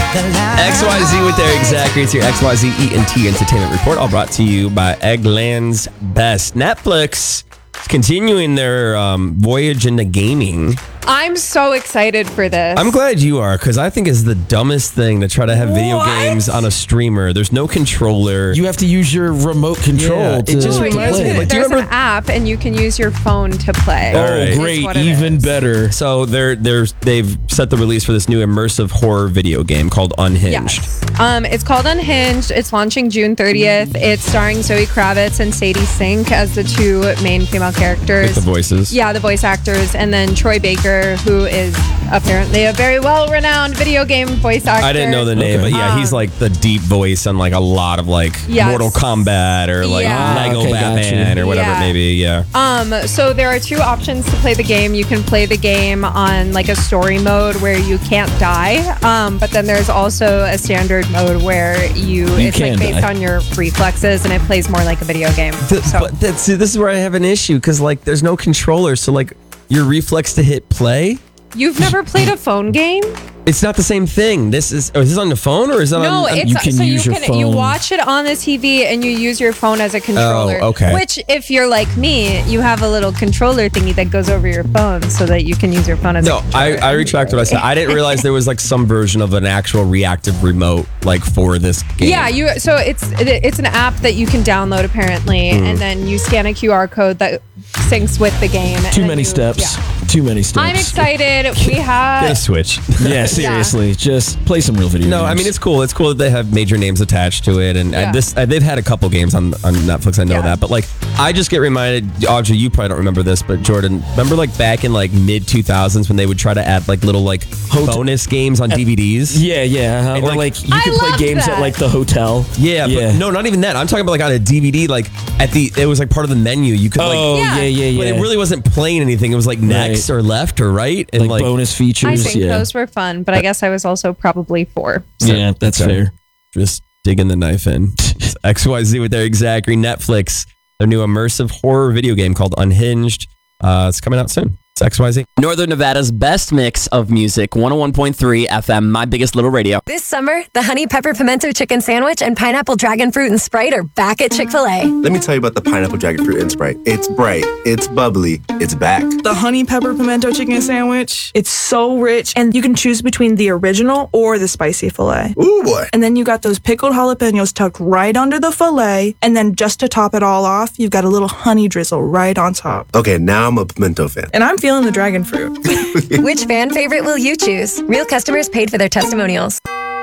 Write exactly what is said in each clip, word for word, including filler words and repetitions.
X Y Z with Eric Zachary. It's your X Y Z E and T Entertainment Report, all brought to you by Eggland's Best. Netflix is continuing their um, voyage into gaming. I'm so excited for this. I'm glad you are, because I think it's the dumbest thing to try to have video What? games on a streamer. There's no controller. You have to use your remote control Yeah, to it just No, you reminds can- me, like, do you there's remember- an app, and you can use your phone to play. All Oh, right. Is great. what it Even is. better. So they're they're they've set the release for this new immersive horror video game called Unhinged. Yes. Um, it's called Unhinged. It's launching June thirtieth. It's starring Zoe Kravitz and Sadie Sink as the two main female characters. With the voices. Yeah, the voice actors, and then Troy Baker, who is apparently a very well-renowned video game voice actor. I didn't know the name, Okay. but yeah, Um, he's like the deep voice on like a lot of like Yes. Mortal Kombat or like Yeah. Lego Okay, Batman gotcha. or whatever Yeah. it may be. Yeah. Um, so there are two options to play the game. You can play the game on like a story mode where you can't die. Um, but then there's also a standard mode where you, You it's can like based die. on your reflexes, and it plays more like a video game. Th- So But that's see, this is where I have an issue because like there's no controller, so like your reflex to hit play, you've never played a phone game? it's not the same thing. This is oh, is this on the phone or is it No, on? it's you can so use you your can you phone. watch it on the T V and you use your phone as a controller. Oh, okay. Which, if you're like me, you have a little controller thingy that goes over your phone so that you can use your phone as a No, I, controller. I retract what I said. I didn't realize there was like some version of an actual reactive remote like for this game. Yeah, you. So it's it, it's an app that you can download apparently, Hmm. and then you scan a Q R code that syncs with the game. and Too then many you- steps. yeah. Too many steps. I'm excited. We Get a have. Switch. Yeah, seriously. Just play some real video No, games. I mean it's cool. It's cool that they have major names attached to it, and uh, Yeah. this uh, they've had a couple games on on Netflix. I know Yeah. that, but like I just get reminded. Audrey, you probably don't remember this, but Jordan, remember like back in like mid two thousands when they would try to add like little like Hot- bonus games on D V Ds. Yeah, yeah. uh-huh. And, Or like- like, you I could play love games that. at like the hotel. Yeah, Yeah. but no, not even that. I'm talking about like on a D V D, like at the it was like part of the menu. You could like, Oh, Yeah. yeah, yeah, yeah. but it really wasn't playing anything. It was like next Right. or left or right, and like, like, bonus I features. think yeah. those were fun, but I guess I was also probably four. yeah, that's Okay. fair. just digging the knife in. It's X Y Z with Eric Zachary. Netflix, their new immersive horror video game called Unhinged. Uh, it's coming out soon. It's X Y Z. Northern Nevada's best mix of music, one oh one point three F M, My Biggest Little Radio. This summer, the honey pepper pimento chicken sandwich and pineapple dragon fruit and Sprite are back at Chick-fil-A. Let me tell you about the pineapple dragon fruit and Sprite. It's bright, it's bubbly, it's back. The honey pepper pimento chicken sandwich. It's so rich, and you can choose between the original or the spicy filet. Ooh boy. And then you got those pickled jalapenos tucked right under the filet, and then just to top it all off, you've got a little honey drizzle right on top. Okay, now I'm a pimento fan. And I'm feeling the dragon fruit. Which fan favorite will you choose? Real customers paid for their testimonials.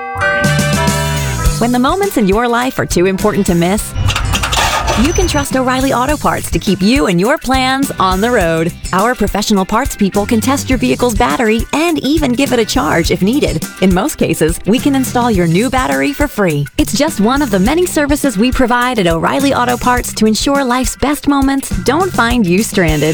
When the moments in your life are too important to miss, you can trust O'Reilly Auto Parts to keep you and your plans on the road. Our professional parts people can test your vehicle's battery and even give it a charge if needed. In most cases, we can install your new battery for free. It's just one of the many services we provide at O'Reilly Auto Parts to ensure life's best moments don't find you stranded.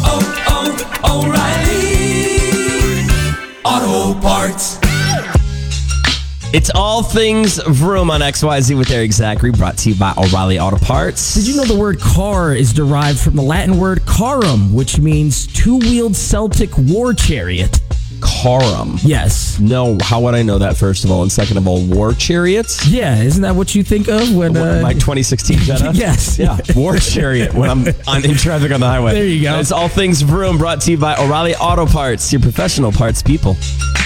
It's all things vroom on X Y Z with Eric Zachary, brought to you by O'Reilly Auto Parts. Did you know the word car is derived from the Latin word carum, which means two-wheeled Celtic war chariot? Carum. Yes. No, how would I know that, first of all? And second of all, war chariots? Yeah, isn't that what you think of when... Uh, My twenty sixteen Jetta? Yes. Yeah, war chariot when I'm on, in traffic on the highway. There you go. It's all things vroom, brought to you by O'Reilly Auto Parts, your professional parts people.